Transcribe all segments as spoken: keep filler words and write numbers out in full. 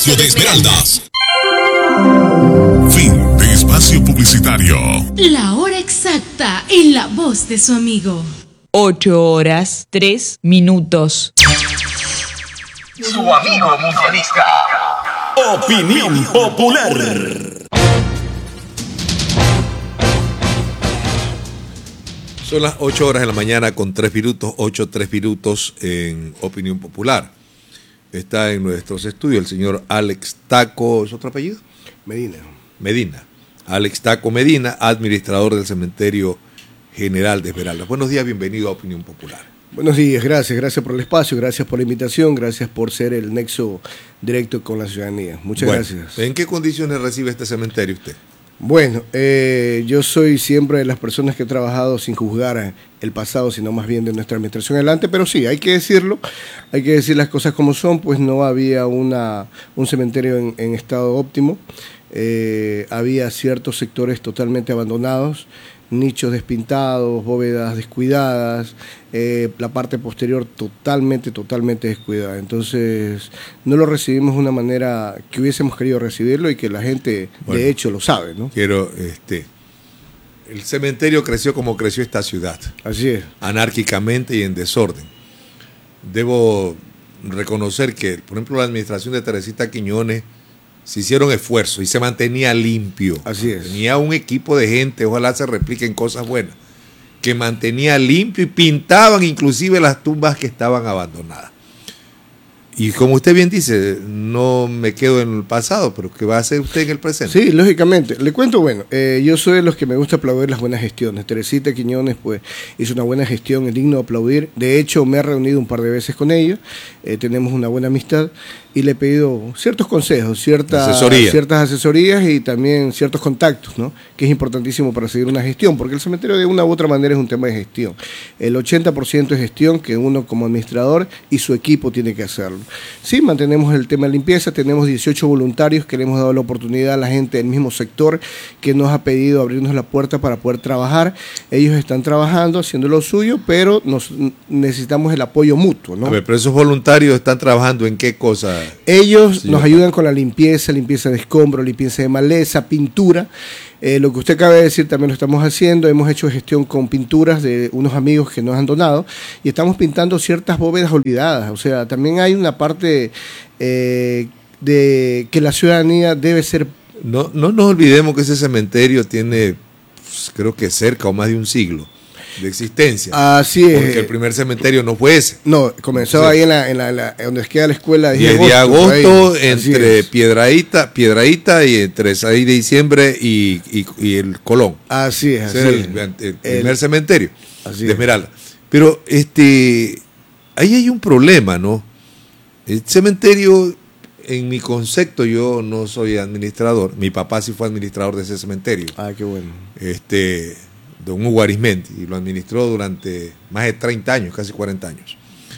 espacio de Esmeraldas. Fin de espacio publicitario. La hora exacta en la voz de su amigo. Ocho horas, tres minutos. Su amigo mundialista. Opinión popular. Son las ocho horas de la mañana con tres minutos, ocho, tres minutos en Opinión Popular. Está en nuestros estudios el señor Alex Taco, ¿es otro apellido? Medina. Medina. Alex Taco Medina, administrador del Cementerio General de Esmeraldas. Buenos días, bienvenido a Opinión Popular. Buenos días, gracias, gracias por el espacio, gracias por la invitación, gracias por ser el nexo directo con la ciudadanía. Muchas bueno, gracias. ¿En qué condiciones recibe este cementerio usted? Bueno, eh, yo soy siempre de las personas que he trabajado sin juzgar el pasado, sino más bien de nuestra administración adelante, pero sí, hay que decirlo, hay que decir las cosas como son, pues no había una, un cementerio en, en estado óptimo, eh, había ciertos sectores totalmente abandonados, nichos despintados, bóvedas descuidadas, eh, la parte posterior totalmente, totalmente descuidada. Entonces, no lo recibimos de una manera que hubiésemos querido recibirlo y que la gente, bueno, de hecho, lo sabe, ¿no? Quiero, este, el cementerio creció como creció esta ciudad. Así es. Anárquicamente y en desorden. Debo reconocer que, por ejemplo, la administración de Teresita Quiñones se hicieron esfuerzos y se mantenía limpio. Así es. Tenía un equipo de gente, ojalá se repliquen cosas buenas, que mantenía limpio y pintaban inclusive las tumbas que estaban abandonadas. Y como usted bien dice, no me quedo en el pasado, pero ¿qué va a hacer usted en el presente? Sí, lógicamente. Le cuento, bueno, eh, yo soy de los que me gusta aplaudir las buenas gestiones. Teresita Quiñones, pues, hizo una buena gestión, es digno de aplaudir. De hecho, me he reunido un par de veces con ella, eh, tenemos una buena amistad y le he pedido ciertos consejos, ciertas, Asesoría. ciertas asesorías y también ciertos contactos, ¿no? Que es importantísimo para seguir una gestión, porque el cementerio de una u otra manera es un tema de gestión. El ochenta por ciento es gestión que uno como administrador y su equipo tiene que hacerlo. Sí, mantenemos el tema de limpieza, tenemos dieciocho voluntarios que le hemos dado la oportunidad a la gente del mismo sector que nos ha pedido abrirnos la puerta para poder trabajar. Ellos están trabajando, haciendo lo suyo, pero nos necesitamos el apoyo mutuo, ¿no? A ver, pero esos voluntarios están trabajando en qué cosa. Ellos sí, nos ayudan con la limpieza, limpieza de escombros, limpieza de maleza, pintura. Eh, lo que usted acaba de decir también lo estamos haciendo. Hemos hecho gestión con pinturas de unos amigos que nos han donado y estamos pintando ciertas bóvedas olvidadas. O sea, también hay una parte eh, de que la ciudadanía debe ser... No, no nos olvidemos que ese cementerio tiene, pues, creo que cerca o más de un siglo de existencia. Así es. Porque el primer cementerio no fue ese. No, comenzó sí. ahí en la, en la, en la donde queda la escuela de agosto, de agosto entre es. Piedraíta, Piedraíta y entre seis de diciembre y, y, y el Colón. Así es. Ese así era el, es. el, el primer el, cementerio así de Esmeralda. Pero este, ahí hay un problema, ¿no? El cementerio, en mi concepto, yo no soy administrador. Mi papá sí fue administrador de ese cementerio. Ah, qué bueno. Este... don Hugo Arismendi, y lo administró durante más de treinta años, casi cuarenta años.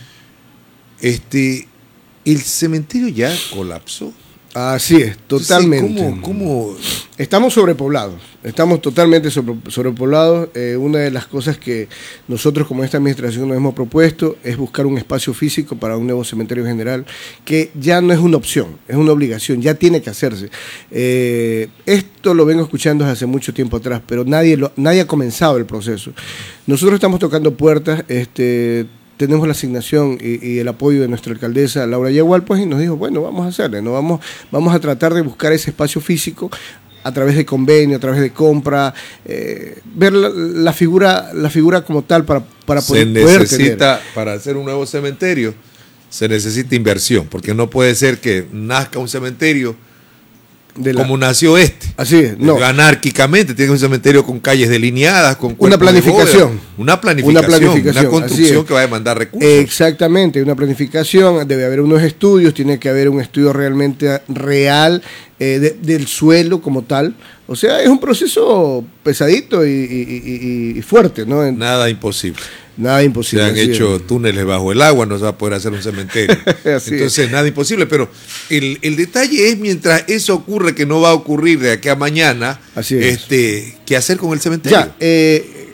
Este, el cementerio ya colapsó. Así es, totalmente. Entonces, ¿cómo, cómo? Estamos sobrepoblados, estamos totalmente sobre, sobrepoblados. Eh, una de las cosas que nosotros como esta administración nos hemos propuesto es buscar un espacio físico para un nuevo cementerio general, que ya no es una opción, es una obligación, ya tiene que hacerse. Eh, esto lo vengo escuchando desde hace mucho tiempo atrás, pero nadie, lo, nadie ha comenzado el proceso. Nosotros estamos tocando puertas, este... tenemos la asignación y, y el apoyo de nuestra alcaldesa Laura Yagual, pues, y nos dijo, bueno, vamos a hacerle, ¿no? Vamos, vamos a tratar de buscar ese espacio físico a través de convenio, a través de compra, eh, ver la, la figura la figura como tal para, para poder, se necesita, poder para hacer un nuevo cementerio, se necesita inversión, porque no puede ser que nazca un cementerio de la, como nació este. Así es, no. Anárquicamente, tiene un cementerio con calles delineadas, con una planificación. De una planificación. Una planificación. Una construcción que va a demandar recursos. Exactamente, una planificación, debe haber unos estudios, tiene que haber un estudio realmente real eh, de, del suelo como tal. O sea, es un proceso pesadito y, y, y, y fuerte, ¿no? Nada imposible. Nada imposible. Se han hecho es. túneles bajo el agua, no se va a poder hacer un cementerio. Entonces, es. nada imposible. Pero el, el detalle es, mientras eso ocurre, que no va a ocurrir de aquí a mañana, Así es. este, ¿qué hacer con el cementerio? Ya, eh,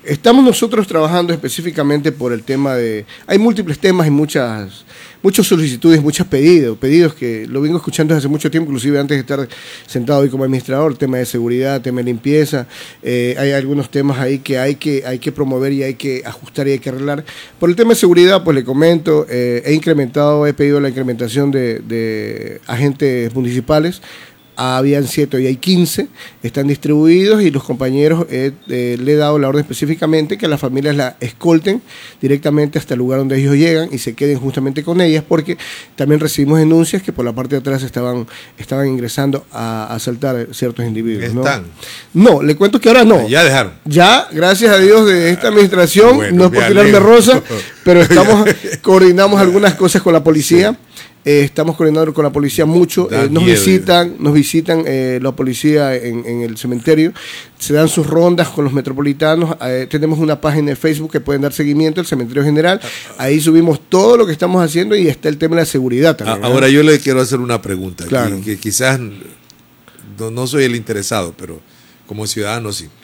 estamos nosotros trabajando específicamente por el tema de... Hay múltiples temas y muchas, muchas solicitudes, muchos pedidos, pedidos que lo vengo escuchando desde hace mucho tiempo, inclusive antes de estar sentado hoy como administrador, tema de seguridad, tema de limpieza, eh, hay algunos temas ahí que hay que hay que promover y hay que ajustar y hay que arreglar. Por el tema de seguridad, pues le comento, eh, he incrementado, he pedido la incrementación de, de agentes municipales. Habían siete, hoy hay quince, están distribuidos y los compañeros eh, eh, le he dado la orden específicamente que las familias la escolten directamente hasta el lugar donde ellos llegan y se queden justamente con ellas, porque también recibimos denuncias que por la parte de atrás estaban, estaban ingresando a, a asaltar ciertos individuos. ¿No? ¿Están? No, le cuento que ahora no. Ya dejaron. Ya, gracias a Dios de esta administración, bueno, no es por tirarme rosa, pero estamos coordinamos algunas cosas con la policía. Sí. Eh, estamos coordinando con la policía mucho, eh, nos miedo, visitan, nos visitan eh, la policía en, en el cementerio, se dan sus rondas con los metropolitanos, eh, tenemos una página de Facebook que pueden dar seguimiento al Cementerio General, ahí subimos todo lo que estamos haciendo y está el tema de la seguridad también. Ahora ¿no? Yo le quiero hacer una pregunta, claro. que, que quizás no, no soy el interesado, pero como ciudadano sí.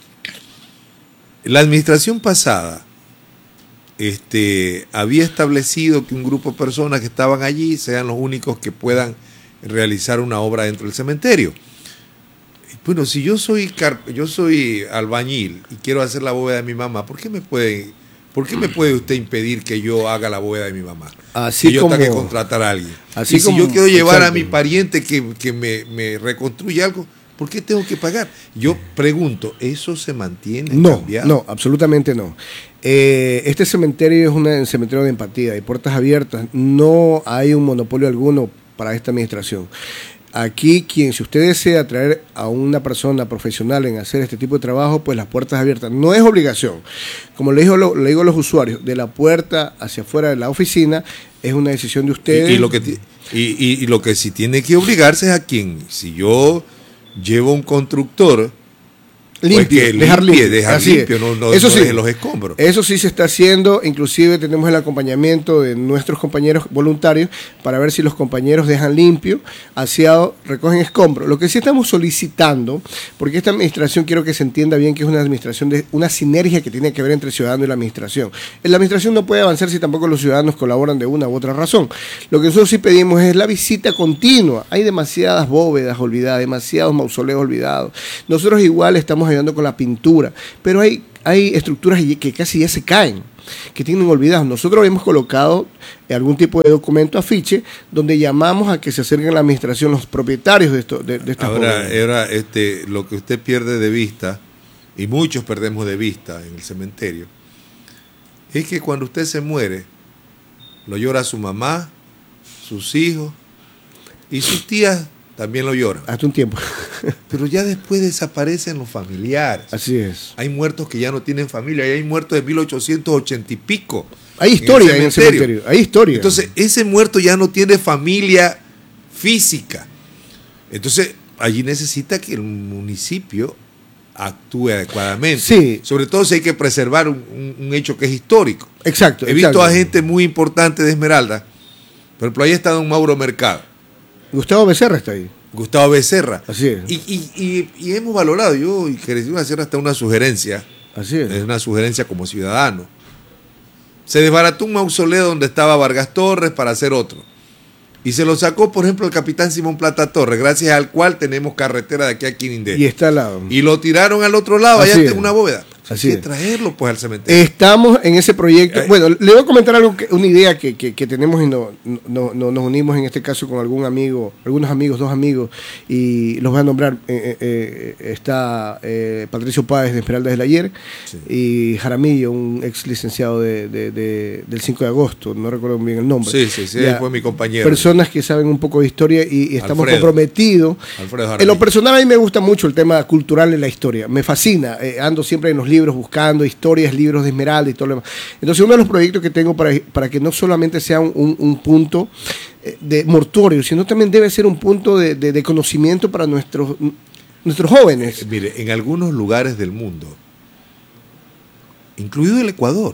La administración pasada Este, había establecido que un grupo de personas que estaban allí sean los únicos que puedan realizar una obra dentro del cementerio. Bueno, si yo soy car yo soy albañil y quiero hacer la bóveda de mi mamá, ¿por qué me puede, por qué me puede usted impedir que yo haga la bóveda de mi mamá? Así que yo como, tenga que contratar a alguien. Así y si como, yo quiero llevar exacto. a mi pariente que, que me, me reconstruya algo, ¿por qué tengo que pagar? Yo pregunto, ¿eso se mantiene? No, cambiado? no, absolutamente no. Eh, este cementerio es una, un cementerio de empatía, de puertas abiertas. No hay un monopolio alguno para esta administración. Aquí, quien, si usted desea traer a una persona profesional en hacer este tipo de trabajo, pues las puertas abiertas. No es obligación. Como le digo, lo, le digo a los usuarios, de la puerta hacia afuera de la oficina es una decisión de ustedes. Y, y, lo, que, y, y, y lo que sí tiene que obligarse es a quien, si yo llevo un constructor, limpio, pues dejar limpie, limpio, dejar así limpio, no, no, eso no sí, deje los escombros. Eso sí se está haciendo, inclusive tenemos el acompañamiento de nuestros compañeros voluntarios para ver si los compañeros dejan limpio, aseado, recogen escombros. Lo que sí estamos solicitando, porque esta administración quiero que se entienda bien que es una administración de una sinergia que tiene que ver entre el ciudadano y la administración. La administración no puede avanzar si tampoco los ciudadanos colaboran de una u otra razón. Lo que nosotros sí pedimos es la visita continua. Hay demasiadas bóvedas olvidadas, demasiados mausoleos olvidados. Nosotros igual estamos ayudando con la pintura, pero hay, hay estructuras que casi ya se caen, que tienen olvidados. Nosotros hemos colocado algún tipo de documento afiche donde llamamos a que se acerquen a la administración los propietarios de, esto, de, de estas ahora, bóvedas. ahora este, lo que usted pierde de vista, y muchos perdemos de vista en el cementerio, es que cuando usted se muere, lo llora su mamá, sus hijos y sus tías también lo lloran. Hasta un tiempo. Pero ya después desaparecen los familiares. Así es. Hay muertos que ya no tienen familia, y hay muertos de mil ochocientos ochenta y pico. Hay historia en el cementerio. En el cementerio. Hay historia. Entonces, ese muerto ya no tiene familia física. Entonces, allí necesita que el municipio actúe adecuadamente. Sí. Sobre todo si hay que preservar un, un, un hecho que es histórico. Exacto. He visto exacto. a gente muy importante de Esmeralda. Por ejemplo, ahí está don Mauro Mercado. Gustavo Becerra está ahí. Gustavo Becerra. Así es. Y, y, y, y hemos valorado, yo y quería hacer hasta una sugerencia. Así es. Es una sugerencia como ciudadano. Se desbarató un mausoleo donde estaba Vargas Torres para hacer otro. Y se lo sacó, por ejemplo, el capitán Simón Plata Torres, gracias al cual tenemos carretera de aquí a Quinindé. Y está al lado. Y lo tiraron al otro lado, Así allá es. en una bóveda. Así Hay que es. traerlo pues al cementerio. Estamos en ese proyecto. Eh. Bueno, le voy a comentar algo que, una idea que, que, que tenemos y no, no, no, nos unimos en este caso con algún amigo, algunos amigos, dos amigos, y los voy a nombrar. Eh, eh, está eh, Patricio Páez de Esmeraldas del Ayer, sí, y Jaramillo, un ex licenciado de, de, de, del cinco de agosto, no recuerdo bien el nombre. Sí, sí, sí, ya, fue mi compañero. Personas que saben un poco de historia y, y estamos Alfredo. comprometidos. Alfredo En lo personal a mí me gusta mucho el tema cultural en la historia, me fascina, eh, ando siempre en los libros buscando historias, libros de Esmeralda y todo lo demás. Entonces uno de los proyectos que tengo para, para que no solamente sea un, un, un punto de mortuorio, sino también debe ser un punto de, de, de conocimiento para nuestros, nuestros jóvenes. Eh, mire, en algunos lugares del mundo, incluido el Ecuador,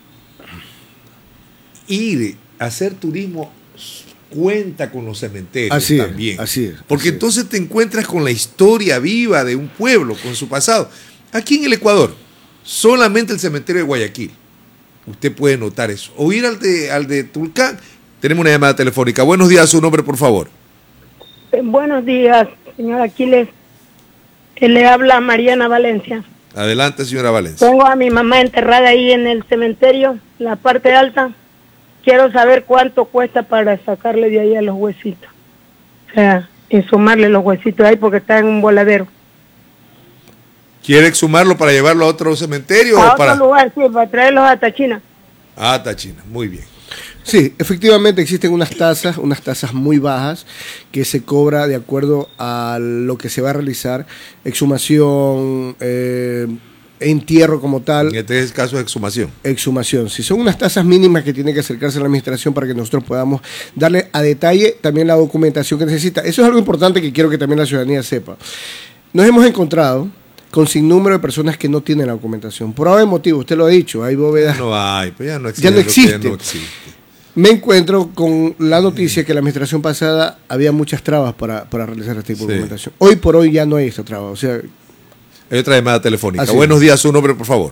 ir a hacer turismo cuenta con los cementerios así también. Es, así es. Porque así entonces es. te encuentras con la historia viva de un pueblo, con su pasado. Aquí en el Ecuador, Solamente el cementerio de Guayaquil. Usted puede notar eso. O ir al de, al de Tulcán. Tenemos una llamada telefónica. Buenos días, su nombre, por favor. Eh, buenos días, señor Aquiles. Eh, le habla Mariana Valencia. Adelante, señora Valencia. Tengo a mi mamá enterrada ahí en el cementerio, la parte alta. Quiero saber cuánto cuesta para sacarle de ahí a los huesitos. O sea, exhumarle los huesitos ahí porque está en un voladero. ¿Quiere exhumarlo para llevarlo a otro cementerio? A o otro para... lugar, sí, para traerlos hasta China. Ah, hasta China, muy bien. Sí, efectivamente existen unas tasas, unas tasas muy bajas que se cobra de acuerdo a lo que se va a realizar, exhumación, eh, entierro como tal. En este es caso de exhumación. Exhumación, sí, son unas tasas mínimas que tiene que acercarse a la administración para que nosotros podamos darle a detalle también la documentación que necesita. Eso es algo importante que quiero que también la ciudadanía sepa. Nos hemos encontrado con sin número de personas que no tienen la documentación. Por algún motivo, usted lo ha dicho, hay bóvedas. No hay, pues ya no existe. Ya no existe. Ya no existe. Me encuentro con la noticia que la administración pasada había muchas trabas para, para realizar este tipo de Sí. documentación. Hoy por hoy ya no hay esta traba. O sea, hay otra llamada telefónica. Así Buenos es. días, su nombre, por favor.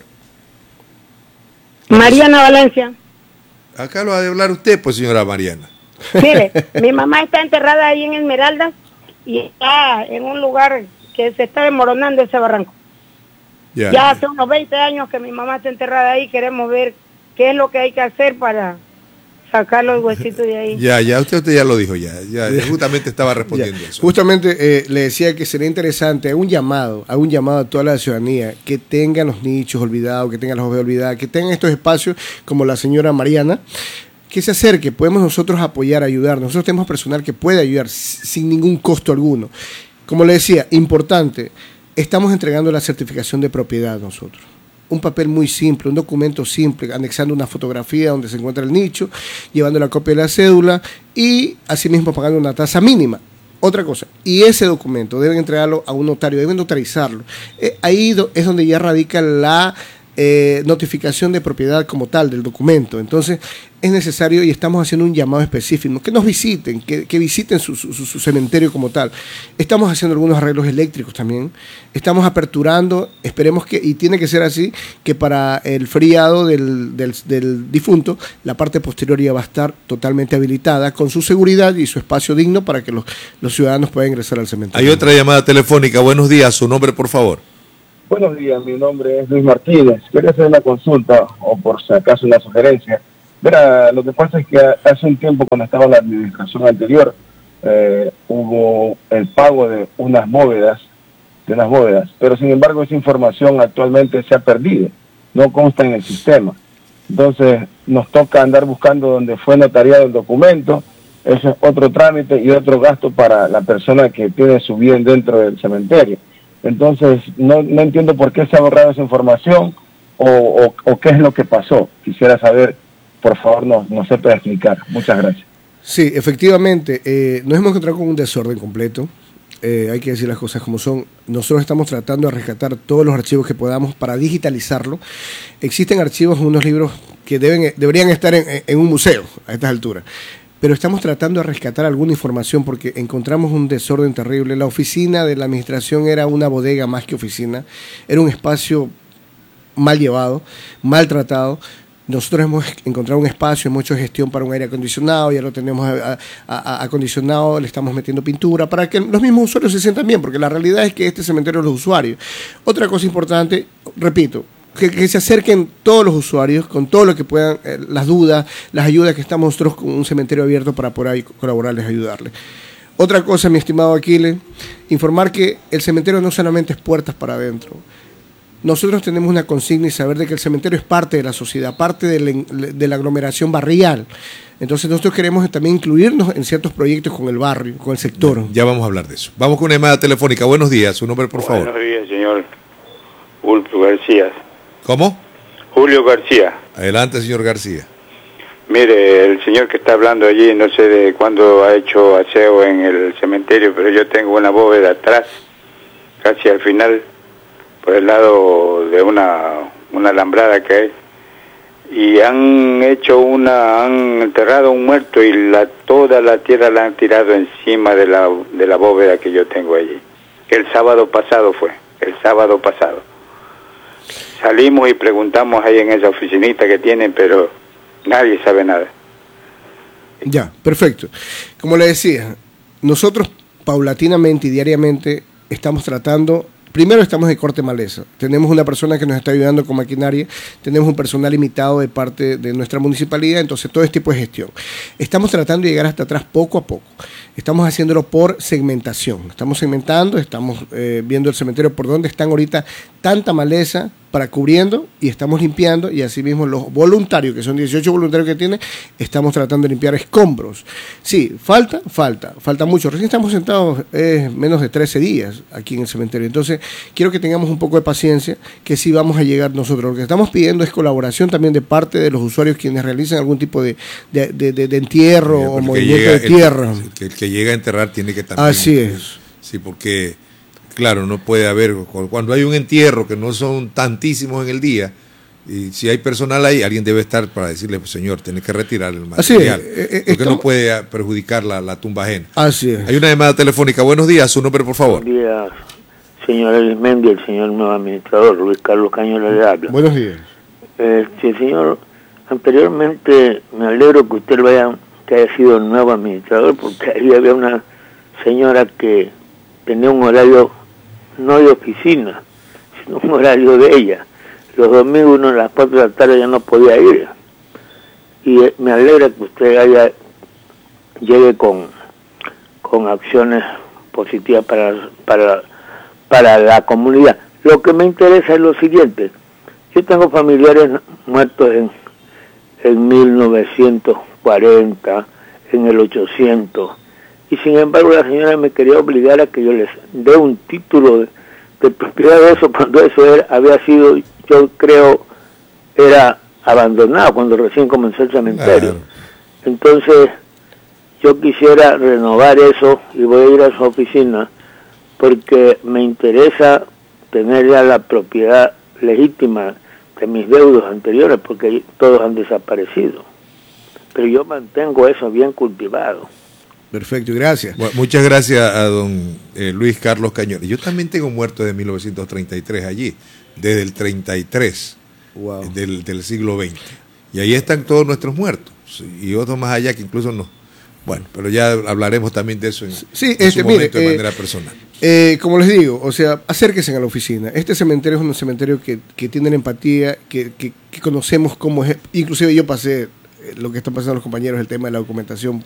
Mariana Valencia. Acá lo va a hablar usted, pues, señora Mariana. Mire, mi mamá está enterrada ahí en Esmeraldas y está en un lugar que se está desmoronando ese barranco. Ya, Ya hace unos veinte años que mi mamá está enterrada ahí, queremos ver qué es lo que hay que hacer para sacar los huesitos de ahí. ya, ya, usted, usted ya lo dijo, ya, ya, justamente estaba respondiendo ya. eso. Justamente eh, le decía que sería interesante, hago un llamado, hago un llamado a toda la ciudadanía que tengan los nichos olvidados, que tengan las bóvedas olvidadas, que tengan estos espacios como la señora Mariana, que se acerque, podemos nosotros apoyar, ayudar. Nosotros tenemos personal que puede ayudar sin ningún costo alguno. Como le decía, importante, estamos entregando la certificación de propiedad nosotros. Un papel muy simple, un documento simple, anexando una fotografía donde se encuentra el nicho, llevando la copia de la cédula y asimismo pagando una tasa mínima. Otra cosa, y ese documento deben entregarlo a un notario, deben notarizarlo. Eh, ahí do, es donde ya radica la eh, notificación de propiedad como tal del documento. Entonces es necesario y estamos haciendo un llamado específico, que nos visiten, que, que visiten su, su, su cementerio como tal. Estamos haciendo algunos arreglos eléctricos también, estamos aperturando, esperemos que, y tiene que ser así, que para el feriado del, del, del difunto, la parte posterior ya va a estar totalmente habilitada, con su seguridad y su espacio digno para que los, los ciudadanos puedan ingresar al cementerio. Hay otra llamada telefónica. Buenos días, su nombre, por favor. Buenos días, mi nombre es Luis Martínez. Quería hacer una consulta o por si acaso una sugerencia. Verá, lo que pasa es que hace un tiempo cuando estaba la administración anterior eh, hubo el pago de unas bóvedas, de unas bóvedas, pero sin embargo esa información actualmente se ha perdido, no consta en el sistema. Entonces nos toca andar buscando donde fue notariado el documento. Eso es otro trámite y otro gasto para la persona que tiene su bien dentro del cementerio. Entonces, no, no entiendo por qué se ha borrado esa información o, o, o qué es lo que pasó. Quisiera saber, por favor, nos, nos sepa explicar. Muchas gracias. Sí, efectivamente, eh, nos hemos encontrado con un desorden completo. Eh, hay que decir las cosas como son. Nosotros estamos tratando de rescatar todos los archivos que podamos para digitalizarlo. Existen archivos en unos libros que deben, deberían estar en, en un museo a estas alturas. Pero estamos tratando de rescatar alguna información porque encontramos un desorden terrible. La oficina de la administración era una bodega más que oficina, era un espacio mal llevado, mal tratado. Nosotros hemos encontrado un espacio, hemos hecho gestión para un aire acondicionado, ya lo tenemos a, a, a, acondicionado, le estamos metiendo pintura para que los mismos usuarios se sientan bien, porque la realidad es que este cementerio es los usuarios. Otra cosa importante, repito, Que, que se acerquen todos los usuarios con todo lo que puedan, eh, las dudas, las ayudas que estamos nosotros con un cementerio abierto para poder colaborarles, ayudarles. Otra cosa, mi estimado Aquiles, informar que el cementerio no solamente es puertas para adentro. Nosotros tenemos una consigna y saber de que el cementerio es parte de la sociedad, parte de la, de la aglomeración barrial. Entonces nosotros queremos también incluirnos en ciertos proyectos con el barrio, con el sector. Ya vamos a hablar de eso. Vamos con una llamada telefónica. Buenos días, su nombre, por favor. Buenos días, señor Julio García. ¿Cómo? Julio García. Adelante, señor García. Mire, el señor que está hablando allí, no sé de cuándo ha hecho aseo en el cementerio, pero yo tengo una bóveda atrás, casi al final, por el lado de una, una alambrada que hay, y han hecho una, han enterrado un muerto y la, toda la tierra la han tirado encima de la, de la bóveda que yo tengo allí. El sábado pasado fue, el sábado pasado. salimos y preguntamos ahí en esa oficinita que tienen, pero nadie sabe nada. Ya, perfecto. Como le decía, nosotros paulatinamente y diariamente estamos tratando. Primero estamos de corte maleza. Tenemos una persona que nos está ayudando con maquinaria, tenemos un personal limitado de parte de nuestra municipalidad, entonces todo este tipo de gestión. Estamos tratando de llegar hasta atrás poco a poco. Estamos haciéndolo por segmentación. Estamos segmentando, estamos eh, viendo el cementerio por donde están ahorita tanta maleza para cubriendo y estamos limpiando, y asimismo los voluntarios, que son dieciocho voluntarios que tiene, estamos tratando de limpiar escombros. Sí, falta, falta, falta mucho. Recién estamos sentados eh, menos de trece días aquí en el cementerio, entonces quiero que tengamos un poco de paciencia, que sí vamos a llegar nosotros. Lo que estamos pidiendo es colaboración también de parte de los usuarios quienes realizan algún tipo de, de, de, de, de entierro o movimiento llega, de tierra. El, el, el que llega a enterrar tiene que también... Así es. Sí, porque... Claro, no puede haber, cuando hay un entierro que no son tantísimos en el día, y si hay personal ahí, alguien debe estar para decirle, pues, señor, tiene que retirar el material, Así es, eh, porque estamos... no puede perjudicar la, la tumba ajena. Así es. Hay una llamada telefónica. Buenos días, su nombre, por favor. Buenos días, señor Arismendi, el señor nuevo administrador, Luis Carlos Cañola le habla. Buenos días. Este, señor, anteriormente me alegro que usted vaya, que haya sido el nuevo administrador, porque ahí había una señora que tenía un horario no de oficina, sino un horario de ella. Los domingos uno a las cuatro de la tarde ya no podía ir. Y eh, me alegra que usted haya llegue con, con acciones positivas para, para, para la comunidad. Lo que me interesa es lo siguiente. Yo tengo familiares muertos en, en mil novecientos cuarenta, en el ochocientos, y sin embargo la señora me quería obligar a que yo les dé un título de, de propiedad de eso, cuando eso era, había sido, yo creo, era abandonado cuando recién comenzó el cementerio. Claro. Entonces, yo quisiera renovar eso y voy a ir a su oficina porque me interesa tener ya la propiedad legítima de mis deudos anteriores, porque todos han desaparecido. Pero yo mantengo eso bien cultivado. Perfecto, gracias. Bueno, muchas gracias a don eh, Luis Carlos Cañola. Yo también tengo muertos de mil novecientos treinta y tres allí, desde el treinta y tres, wow. del, del siglo veinte. Y ahí están todos nuestros muertos, y otros más allá que incluso no. Bueno, pero ya hablaremos también de eso en, sí, en este, su momento mire, de eh, manera personal. Eh, como les digo, o sea, acérquense a la oficina. Este cementerio es un cementerio que, que tiene la empatía, que, que, que conocemos cómo es. Inclusive yo pasé lo que están pasando los compañeros, el tema de la documentación